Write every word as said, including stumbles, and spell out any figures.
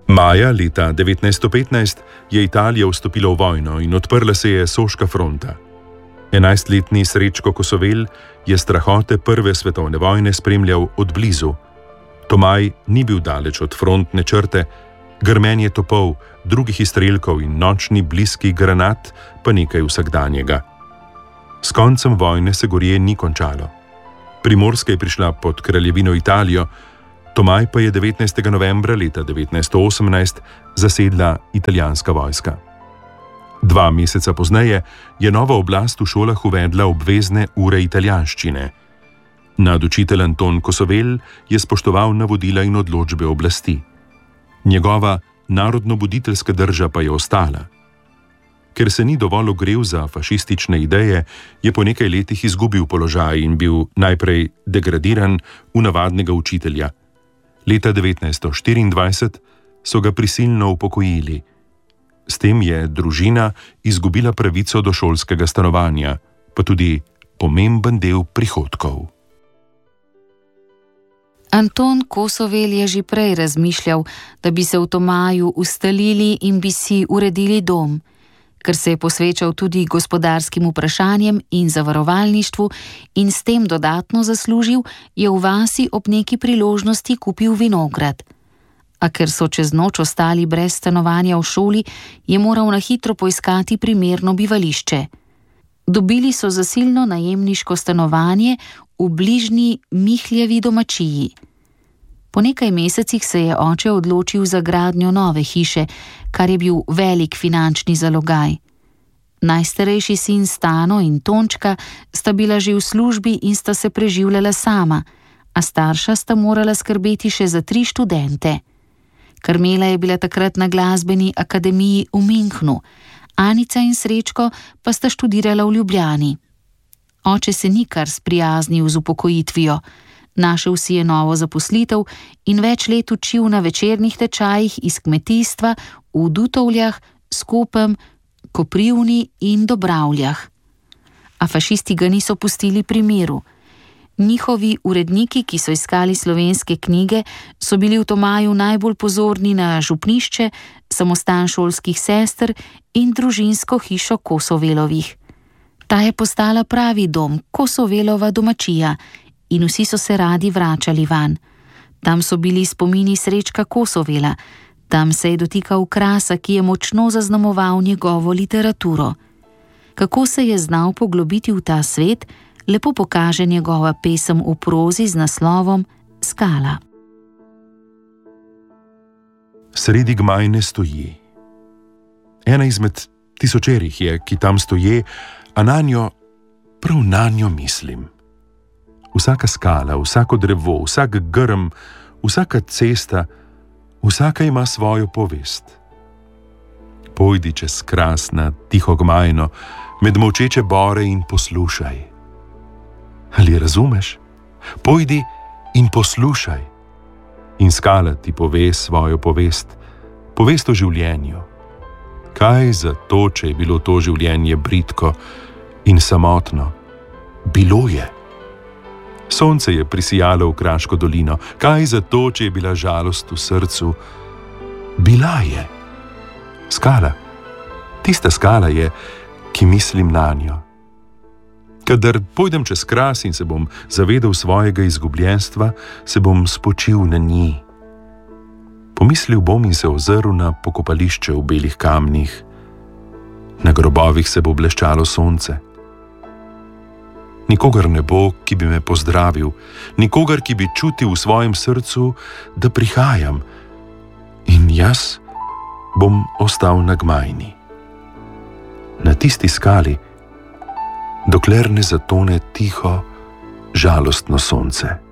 Maja leta devetnajststo petnajst je Italija vstopila v vojno in odprla se je Soška fronta. Enajstletni Srečko Kosovel je strahote prve svetovne vojne spremljal od blizu. Tomaj ni bil daleč od frontne črte, grmenje topov, drugih izstrelkov in nočni bliski granat pa nekaj vsakdanjega. S koncem vojne se gorje ni končalo. Primorska je prišla pod kraljevino Italijo, Tomaj pa je devetnajstega novembra leta devetnajststo osemnajst zasedla italijanska vojska. Dva meseca pozneje je nova oblast v šolah uvedla obvezne ure italijanščine. Nadučitelj Anton Kosovel je spoštoval navodila in odločbe oblasti. Njegova narodnobuditeljska drža pa je ostala. Ker se ni dovolj ogrel za fašistične ideje, je po nekaj letih izgubil položaj in bil najprej degradiran v navadnega učitelja. Leta devetnajststo štiriindvajset so ga prisilno upokojili. S tem je družina izgubila pravico do šolskega stanovanja, pa tudi pomemben del prihodkov. Anton Kosovel je že prej razmišljal, da bi se v Tomaju ustalili in bi si uredili dom. Ker se je posvečal tudi gospodarskim vprašanjem in zavarovalništvu in s tem dodatno zaslužil, je v vasi ob neki priložnosti kupil vinograd. A ker so čez noč ostali brez stanovanja v šoli, je moral na hitro poiskati primerno bivališče. Dobili so zasilno najemniško stanovanje v bližnji Mihljevi domačiji. Po nekaj mesecih se je oče odločil za gradnjo nove hiše, kar je bil velik finančni zalogaj. Najstarejši sin Stano in Tončka sta bila že v službi in sta se preživljala sama, a starša sta morala skrbeti še za tri študente. Karmela je bila takrat na glasbeni akademiji v Münchnu, Anica in Srečko pa sta študirala v Ljubljani. Oče se ni kar sprijaznil z upokojitvijo. Našel si je novo zaposlitev in več let učil na večernih tečajih iz kmetijstva v Dutovljah, Skopem, Koprivni in Dobravljah. A fašisti ga niso pustili pri miru. Njihovi uredniki, ki so iskali slovenske knjige, so bili v Tomaju najbolj pozorni na župnišče, samostan šolskih sester in družinsko hišo Kosovelovih. Ta je postala pravi dom, Kosovelova domačija, in vsi so se radi vračali van. Tam so bili spomini Srečka Kosovela, tam se je dotikal krasa, ki je močno zaznamoval njegovo literaturo. Kako se je znal poglobiti v ta svet, lepo pokaže njegova pesem v prozi z naslovom Skala. Sredi Gmajne stoji. Ena izmed tisočerih je, ki tam stoje, a nanjo, prav nanjo mislim. Vsaka skala, vsako drevo, vsak grm, vsaka cesta, vsaka ima svojo povest. Pojdi čez kras na tiho Gmajno, med molčeče bore in poslušaj. Ali razumeš? Pojdi in poslušaj. In skala ti pove svojo povest, povest o življenju. Kaj za to, če je bilo to življenje bridko in samotno? Bilo je. Sonce je prisijalo v Kraško dolino. Kaj za to, če je bila žalost v srcu? Bila je. Skala. Tista skala je, ki mislim nanjo. Kadar pojdem čez kras in se bom zavedel svojega izgubljenstva, se bom spočil na njej. Pomislil bom in se ozrl na pokopališče v belih kamnih. Na grobovih se bo bleščalo sonce. Nikogar ne bo, ki bi me pozdravil, nikogar, ki bi čutil v svojem srcu, da prihajam. In jaz bom ostal na Gmajni. Na tisti skali, dokler ne zatone tiho, žalostno sonce.